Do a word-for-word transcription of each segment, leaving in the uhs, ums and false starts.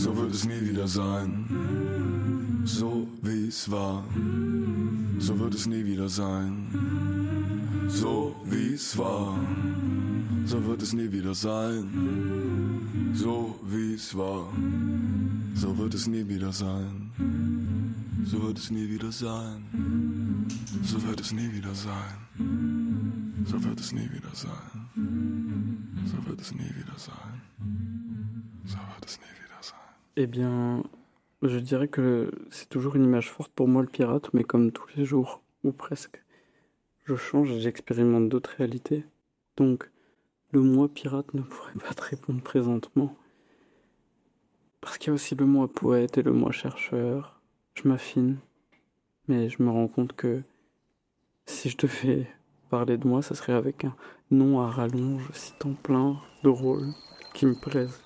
so wird es nie wieder sein. So wie es war, so wird es nie wieder sein. So wie es war, so wird es nie wieder sein. So wie es war, so wird es nie wieder sein. So wird es nie wieder sein. So wird es nie wieder sein. So wird es nie wieder sein. So wird es nie wieder sein. So wird es nie wieder sein. Eh bien, je dirais que c'est toujours une image forte pour moi, le pirate, mais comme tous les jours, ou presque, je change et j'expérimente d'autres réalités. Donc, le moi pirate ne pourrait pas te répondre présentement. Parce qu'il y a aussi le moi poète et le moi chercheur. Je m'affine, mais je me rends compte que si je devais parler de moi, ça serait avec un nom à rallonge, citant plein de rôles qui me plaisent.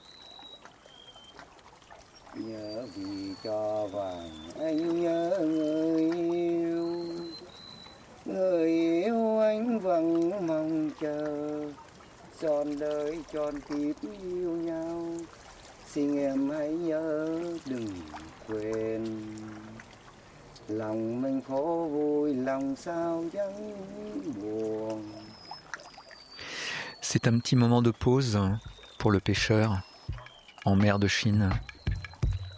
Nhớ vì cho vàng anh nhớ người yêu, người yêu anh vẫn mong chờ, trọn đời trọn kiếp yêu nhau, xin em hãy nhớ đừng quên. Lòng mình khổ vui lòng sao chẳng buồn. C'est un petit moment de pause pour le pêcheur en mer de Chine.